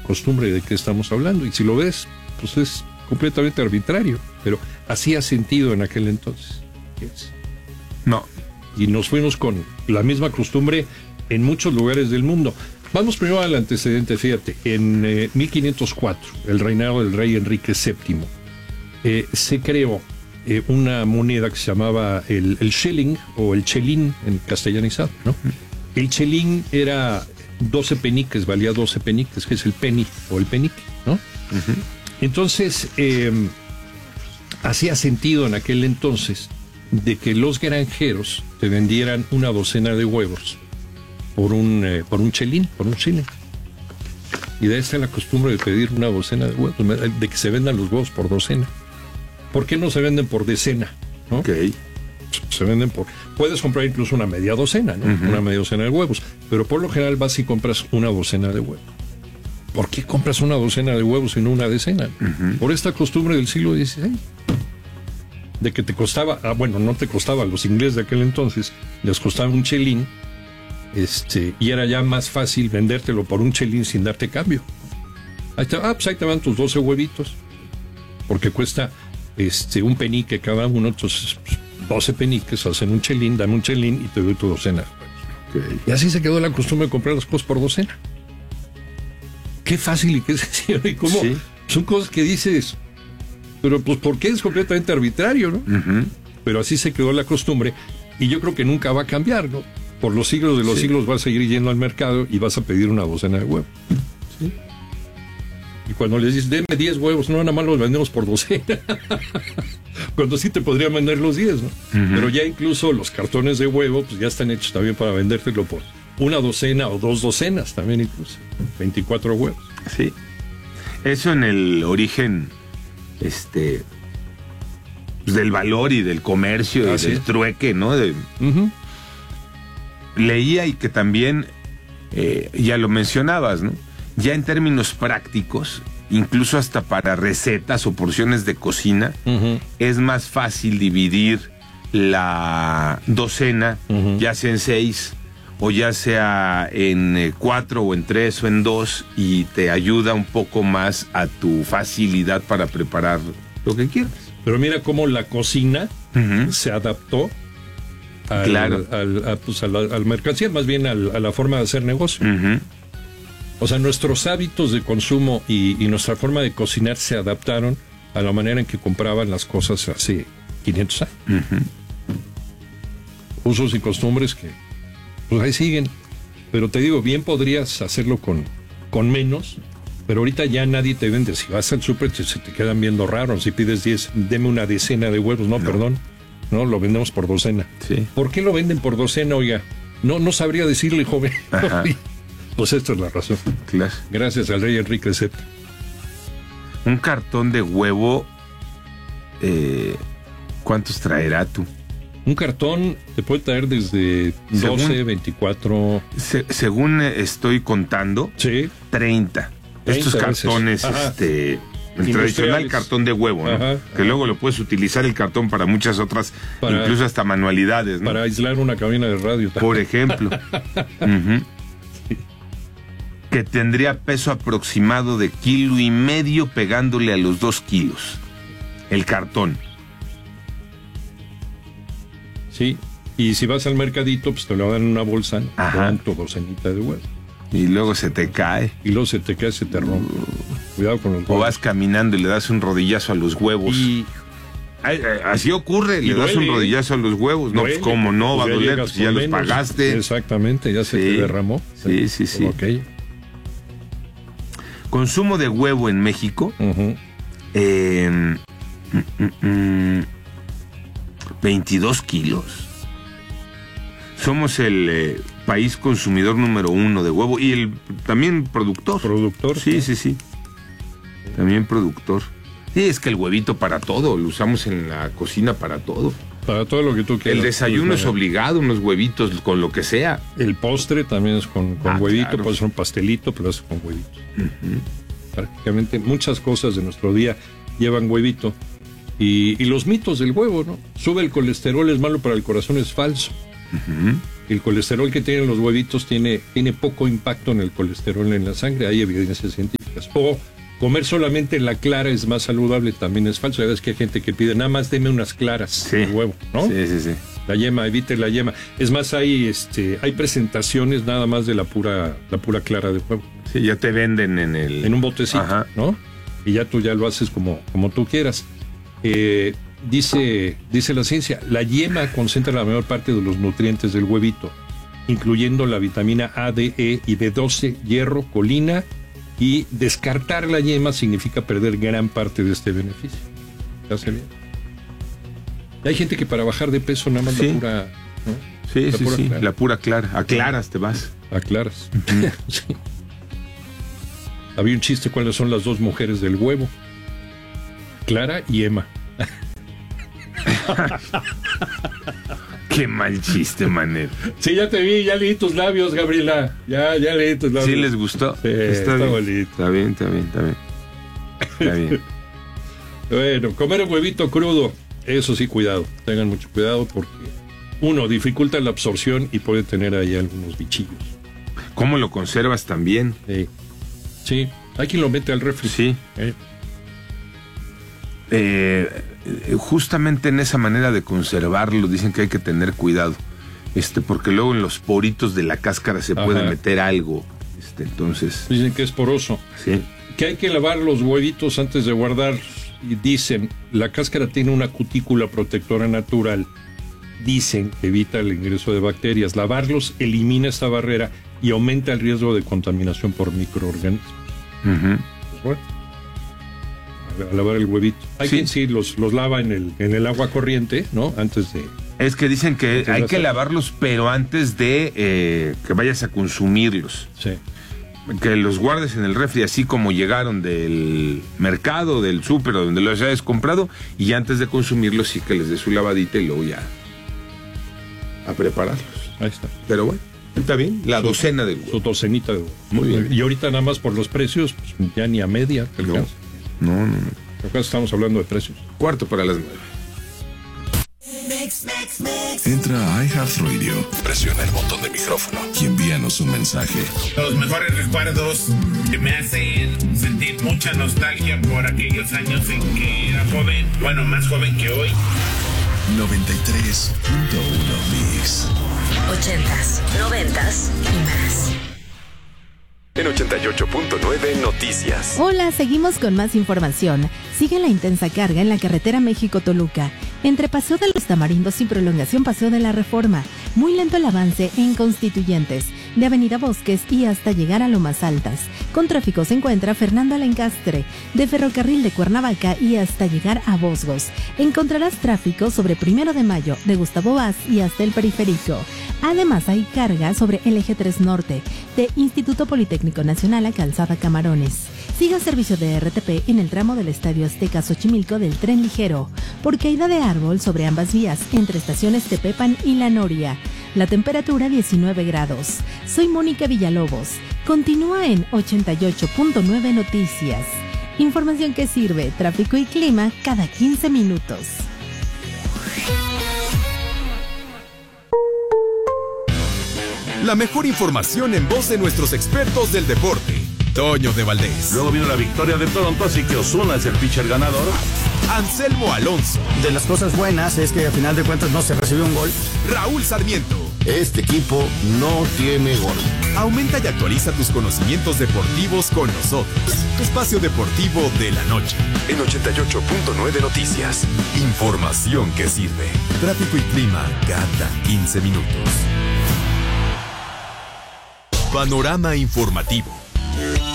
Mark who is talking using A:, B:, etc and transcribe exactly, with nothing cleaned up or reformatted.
A: costumbre de qué estamos hablando. Y si lo ves, pues es completamente arbitrario, pero hacía sentido en aquel entonces. Yes.
B: No.
A: Y nos fuimos con la misma costumbre en muchos lugares del mundo. Vamos primero al antecedente, fíjate. En eh, mil quinientos cuatro, el reinado del rey Enrique séptimo, eh, se creó eh, una moneda que se llamaba el, el shilling o el chelín en castellanizado, ¿no? El chelín era doce peniques, valía doce peniques, que es el penny o el penique, ¿no? Uh-huh. Entonces, eh, hacía sentido en aquel entonces de que los granjeros te vendieran una docena de huevos por un, eh, por un chelín, por un chile. Y de ahí está la costumbre de pedir una docena de huevos, de que se vendan los huevos por docena. ¿Por qué no se venden por decena? ¿No?
B: Okay.
A: Se venden por... Puedes comprar incluso una media docena, ¿no? Uh-huh. Una media docena de huevos, pero por lo general vas y compras una docena de huevos. ¿Por qué compras una docena de huevos y no una decena? Uh-huh. Por esta costumbre del siglo dieciséis. De que te costaba, ah, bueno, no te costaba, a los ingleses de aquel entonces les costaba un chelín, este, y era ya más fácil vendértelo por un chelín sin darte cambio. Ahí te, ah, pues ahí te van tus doce huevitos, porque cuesta este, un penique cada uno, entonces doce peniques hacen un chelín, dame un chelín y te doy tu docena. Okay. Y así se quedó la costumbre de comprar las cosas por docena. Qué fácil y qué sencillo, y cómo sí. Son cosas que dices... Pero pues porque es completamente arbitrario, ¿no? Uh-huh. Pero así se quedó la costumbre y yo creo que nunca va a cambiar, ¿no? Por los siglos de los sí. siglos vas a seguir yendo al mercado y vas a pedir una docena de huevos. ¿Sí? Y cuando les dices, deme diez huevos, no, nada más los vendemos por docena. Cuando sí te podrían vender los diez, ¿no? Uh-huh. Pero ya incluso los cartones de huevo, pues ya están hechos también para vendértelo por una docena o dos docenas también incluso. veinticuatro huevos.
B: Sí. Eso en el origen... este pues del valor y del comercio ah, y ¿sí? del trueque, ¿no? De, uh-huh. Leía y que también eh, ya lo mencionabas, ¿no? Ya en términos prácticos, incluso hasta para recetas o porciones de cocina, uh-huh. es más fácil dividir la docena, uh-huh. ya sea en seis o ya sea en eh, cuatro o en tres o en dos, y te ayuda un poco más a tu facilidad para preparar lo que quieras.
A: Pero mira cómo la cocina uh-huh. se adaptó al,
B: claro.
A: al, a, pues a la, al mercancía, más bien al, a la forma de hacer negocio. Uh-huh. O sea, nuestros hábitos de consumo y, y nuestra forma de cocinar se adaptaron a la manera en que compraban las cosas hace quinientos años. Uh-huh. Usos y costumbres que pues ahí siguen, pero te digo, bien podrías hacerlo con, con menos, pero ahorita ya nadie te vende. Si vas al súper te, se te quedan viendo raros. Si pides diez, deme una decena de huevos. No, no, perdón, no, lo vendemos por docena.
B: Sí.
A: ¿Por qué lo venden por docena, oiga? No, no sabría decirle, joven. Pues esta es la razón.
B: Claro.
A: Gracias al rey Enrique séptimo.
B: Un cartón de huevo, eh, ¿cuántos traerá tú?
A: Un cartón te puede traer desde doce, según, veinticuatro...
B: Se, según estoy contando,
A: sí.
B: treinta. Estos cartones, este, el tradicional cartón de huevo, ¿no? Ajá, que ajá. luego lo puedes utilizar el cartón para muchas otras, para, incluso hasta manualidades, ¿no?
A: Para aislar una cabina de radio.
B: Por ejemplo. uh-huh. Sí. Que tendría peso aproximado de kilo y medio, pegándole a los dos kilos. El cartón.
A: Sí, y si vas al mercadito, pues te lo dan en una bolsa, ¿no? Te dan tu docenita de huevo.
B: Y luego se te cae.
A: Y luego se te cae, se te rompe. Uh, Cuidado con los huevos.
B: O vas caminando y le das un rodillazo a los huevos. Y... Ay, así ocurre, y le duele, das un rodillazo a los huevos. No, duele, pues cómo no, pues va a doler, pues ya los pagaste.
A: Exactamente, ya se sí. te derramó.
B: Sí, sí, sí.
A: Okay.
B: Consumo de huevo en México. Uh-huh. Eh, mm, mm, mm, veintidós kilos. Somos el eh, país consumidor número uno de huevo y el también productor.
A: Productor.
B: Sí, sí, sí. También productor. Sí, es que el huevito para todo, lo usamos en la cocina para todo.
A: Para todo lo que tú quieras.
B: El desayuno es obligado, unos huevitos con lo que sea.
A: El postre también es con, con ah, huevito, claro. Puede ser un pastelito, pero es con huevito. Uh-huh. Prácticamente muchas cosas de nuestro día llevan huevito. Y, y los mitos del huevo, ¿no? Sube el colesterol, es malo para el corazón, es falso. Uh-huh. El colesterol que tienen los huevitos tiene, tiene poco impacto en el colesterol en la sangre, hay evidencia científica. energéticas. O comer solamente la clara es más saludable, también es falso. Ya ves que hay gente que pide, nada más deme unas claras
B: sí.
A: de huevo, ¿no?
B: Sí, sí, sí.
A: La yema, evite la yema. Es más, hay este hay presentaciones nada más de la pura la pura clara de huevo.
B: Sí, ya te venden en el...
A: En un botecito, ajá, ¿no? Y ya tú ya lo haces como, como tú quieras. Eh, dice, dice la ciencia, la yema concentra la mayor parte de los nutrientes del huevito, incluyendo la vitamina A, D, E y B doce, hierro, colina, y descartar la yema significa perder gran parte de este beneficio. ¿Te hace bien? Hay gente que para bajar de peso nada más sí. la pura... ¿no?
B: Sí,
A: la
B: sí,
A: pura
B: sí,
A: clara.
B: la pura clara. A claras te vas.
A: A claras. Uh-huh. Sí. Había un chiste, ¿cuáles son las dos mujeres del huevo? Clara y Emma.
B: Qué mal chiste, Manel.
A: Sí, ya te vi, ya leí tus labios, Gabriela. Ya, ya leí tus labios.
B: ¿Sí les gustó?
A: Sí, está, está bonito.
B: Está bien, está bien, está bien. Está bien.
A: Bueno, comer el huevito crudo, eso sí, cuidado. Tengan mucho cuidado porque, uno, dificulta la absorción y puede tener ahí algunos bichillos.
B: ¿Cómo lo conservas también?
A: Sí. Sí, hay quien lo mete al refri.
B: Sí. ¿Eh? Eh, justamente en esa manera de conservarlo dicen que hay que tener cuidado, este, porque luego en los poritos de la cáscara se Ajá. puede meter algo, este, entonces
A: dicen que es poroso.
B: Sí.
A: Que hay que lavar los huevitos antes de guardar. Y dicen, la cáscara tiene una cutícula protectora natural. Dicen que evita el ingreso de bacterias. Lavarlos elimina esta barrera y aumenta el riesgo de contaminación por microorganismos. Uh-huh. Pues bueno, a lavar el huevito. Hay sí. quien sí los, los lava en el, en el agua corriente, ¿no? Antes de...
B: Es que dicen que hay que lavarlos, pero antes de eh, que vayas a consumirlos.
A: Sí.
B: Que los guardes en el refri, así como llegaron del mercado, del súper, donde los hayas comprado, y antes de consumirlos sí que les dé su lavadita y luego ya a prepararlos.
A: Ahí está.
B: Pero bueno. Está bien, la su, docena de huevo.
A: Su docenita de huevo.
B: Muy bien.
A: Y ahorita nada más por los precios, pues ya ni a media.
B: No, no, no, no.
A: Acá estamos hablando de precios.
B: Cuarto para las nueve.
C: Entra a iHeartRadio, presiona el botón de micrófono y envíanos un mensaje.
D: Los mejores recuerdos que me hacen sentir mucha nostalgia por aquellos años en que era joven, bueno, más joven que hoy.
C: noventa y tres punto uno Mix.
E: Ochentas, noventas y más.
F: En ochenta y ocho punto nueve Noticias.
G: Hola, seguimos con más información. Sigue la intensa carga en la carretera México-Toluca, entre Paseo de los Tamarindos y Prolongación Paseo de la Reforma. Muy lento el avance en Constituyentes, de Avenida Bosques y hasta llegar a Lomas Altas. Con tráfico se encuentra Fernando Alencastre, de Ferrocarril de Cuernavaca y hasta llegar a Bosgos. Encontrarás tráfico sobre Primero de Mayo, de Gustavo Vaz y hasta el Periférico. Además hay carga sobre el Eje tres Norte, de Instituto Politécnico Nacional a Calzada Camarones. Siga servicio de R T P en el tramo del Estadio Azteca Xochimilco del tren ligero, por caída de árbol sobre ambas vías, entre estaciones Tepepan y La Noria. La temperatura diecinueve grados. Soy Mónica Villalobos. Continúa en ochenta y ocho punto nueve Noticias. Información que sirve, tráfico y clima cada quince minutos.
H: La mejor información en voz de nuestros expertos del deporte. Toño de Valdés.
I: Luego vino la victoria de Toronto, así que Ozuna es el pitcher ganador.
H: Anselmo Alonso.
J: De las cosas buenas es que a final de cuentas no se recibió un gol.
H: Raúl Sarmiento.
K: Este equipo no tiene gol.
H: Aumenta y actualiza tus conocimientos deportivos con nosotros. Espacio Deportivo de la Noche.
F: En ochenta y ocho punto nueve Noticias.
H: Información que sirve. Tráfico y clima cada quince minutos. Panorama informativo.